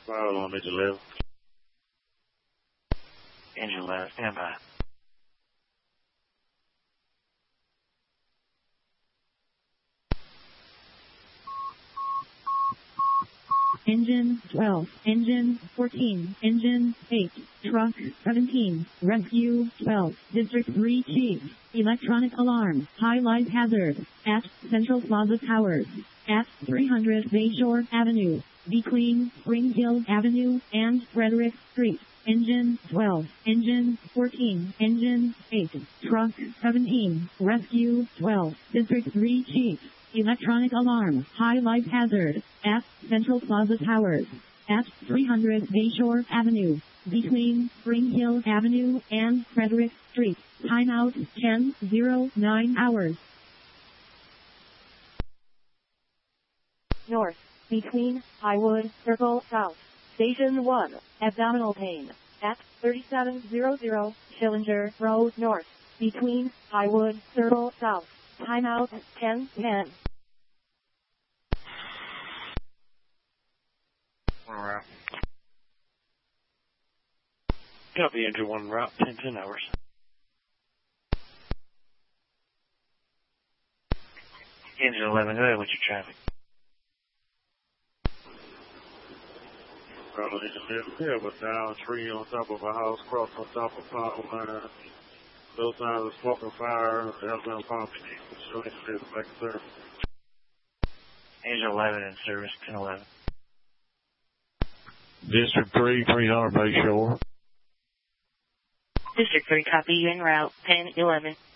Fire on Engine 11. Engine 11, stand by. Engine 12, Engine 14, Engine 8, Truck 17, Rescue 12, District 3 Chief, Electronic Alarm, High Life Hazard, at Central Plaza Towers, at 300 Bayshore Avenue, between Spring Hill Avenue and Frederick Street. Engine 12, Engine 14, Engine 8, Truck 17, Rescue 12, District 3 Chief, Electronic Alarm, High Life Hazard, at Central Plaza Towers, at 300 Bayshore Avenue, between Spring Hill Avenue and Frederick Street. Timeout 10:09 hours. North, between Highwood Circle South. Station 1, abdominal pain, at 3700 Schillinger Road North, between Highwood Circle South. Timeout 10:10. One route. Copy, Engine 1 route, 10 hours. Engine 11, go ahead with your traffic. Fire on Engine 11. Yeah, but down tree on top of a house, cross on top of power line. No signs of smoke and fire. The Alabama Palm Beach. Show Engine 11 back to service. Engine 11 in service, 10-11. District 3, 300 Bayshore. District 3, copy you en route, 10-11.